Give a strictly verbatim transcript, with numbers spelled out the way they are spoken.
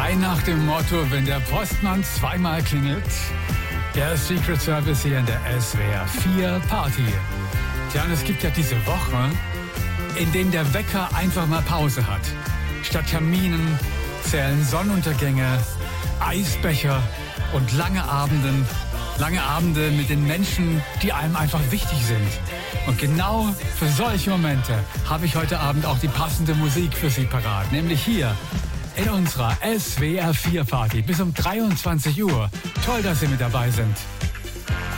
Frei nach dem Motto, wenn der Postmann zweimal klingelt. Der Secret Service hier in der S W R vier Party. Tja, und es gibt ja diese Woche, in denen der Wecker einfach mal Pause hat. Statt Terminen zählen Sonnenuntergänge, Eisbecher und lange Abenden, lange Abende mit den Menschen, die einem einfach wichtig sind. Und genau für solche Momente habe ich heute Abend auch die passende Musik für Sie parat, nämlich hier in unserer S W R vier Party bis um dreiundzwanzig Uhr. Toll, dass Sie mit dabei sind.